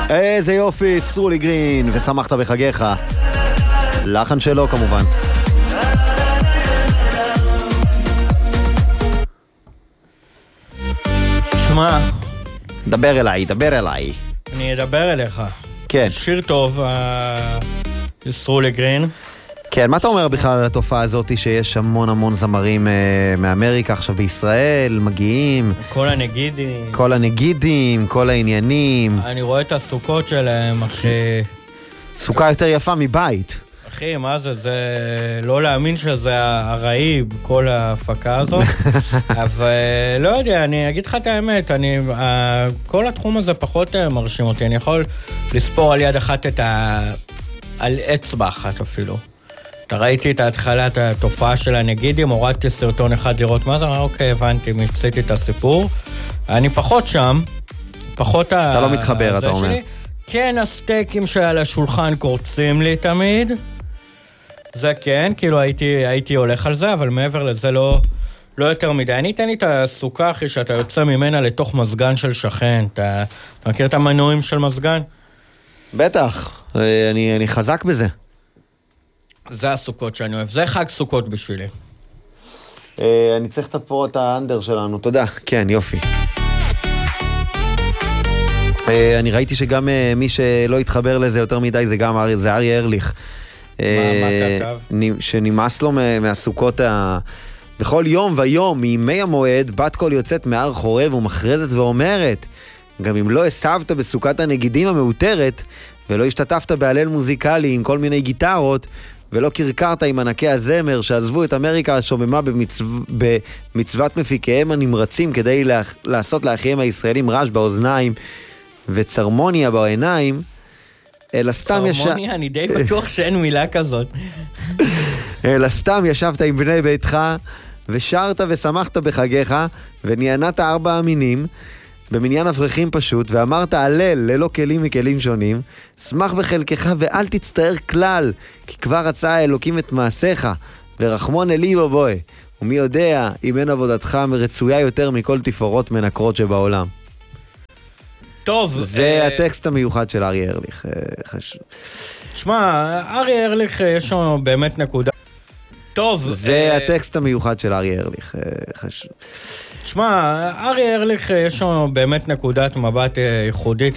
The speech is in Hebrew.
איזה יופי, סרולי גרין, ושמחת בחגיך. לחן שלו כמובן. שמע, דבר אליי, דבר אליי. אני אדבר אליך. כן. שיר טוב, סרולי גרין. כן, מה אתה אומר בכלל על התופעה הזאת שיש המון זמרים מאמריקה עכשיו בישראל, מגיעים? כל הנגידים. כל העניינים. אני רואה את הסוכות שלהם, אחי. סוכה יותר יפה מבית. אחי, מה זה? זה לא להאמין שזה הראי בכל ההפקה הזאת. אבל לא יודע, אני אגיד לך את האמת, כל התחום הזה פחות מרשים אותי. אני יכול לספור על יד אחת על אצבע אחת אפילו. אתה ראיתי את ההתחלת התופעה של הנגידים, הורדתי סרטון אחד לראות מה זה, אוקיי, הבנתי, מצאתי את הסיפור. אני פחות שם, פחות אתה לא מתחבר, אתה אומר. כן, הסטייקים שעל השולחן קורצים לי תמיד. זה כן, כאילו הייתי הולך על זה, אבל מעבר לזה לא יותר מדי. אני אתן לי את הסוכה, אחי, שאתה יוצא ממנה לתוך מזגן של שכן. אתה מכיר את המנועים של מזגן? בטח, אני חזק בזה. זה הסוכות שאני אוהב, זה חג סוכות בשבילי. אני צריך פה את האנדר שלנו, תודה. כן, יופי. אני ראיתי שגם מי שלא התחבר לזה יותר מדי, זה אריה ארליך. מה כתב? שנמאס לו מהסוכות בכל יום ויום, מימי המועד, בת קול יוצאת מהר חורב ומחרזת ואומרת, גם אם לא הסבת בסוכת הנגידים המאותרת, ולא השתתפת בהלל מוזיקלי עם כל מיני גיטרות, ולא קרקרת עם ענקי הזמר שעזבו את אמריקה השוממה במצוות מפיקיהם הנמרצים כדי לעשות לאחיהם הישראלים רעש באוזניים וצרמוניה בעיניים, אלא סתם צרמוניה, אני די בטוח שאין מילה כזאת. אלא סתם ישבת עם בני ביתך ושרת ושמחת בחגיך ונענת 4 המינים במניין אברכים פשוט, ואמרת הלל ללא כלים מכלים שונים, שמח בחלקך ואל תצטער כלל, כי כבר רצה האלוקים את מעשיך, ורחמון אלי בבוי, ומי יודע אם אין עבודתך מרצויה יותר מכל תפאורות מנקרות שבעולם. טוב. זה הטקסט המיוחד של אריה ארליך. תשמע, אריה ארליך יש שם באמת נקודה. טוב. זה הטקסט המיוחד של אריה ארליך. תשמע, אריה ארליך יש שם באמת נקודת מבט ייחודית.